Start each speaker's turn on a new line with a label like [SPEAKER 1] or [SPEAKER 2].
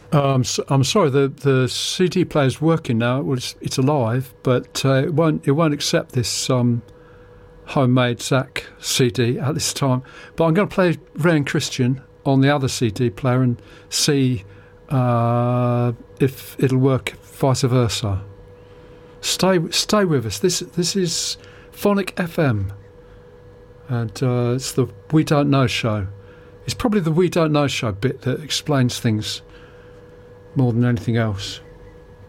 [SPEAKER 1] I'm sorry. The CD player's working now. It's alive, but it won't accept this homemade Zach CD at this time. But I'm going to play Ray and Christian on the other CD player and see if it'll work vice versa. Stay with us. This is Phonic FM, and it's the We Don't Know show. It's probably the We Don't Know show bit that explains things more than anything else.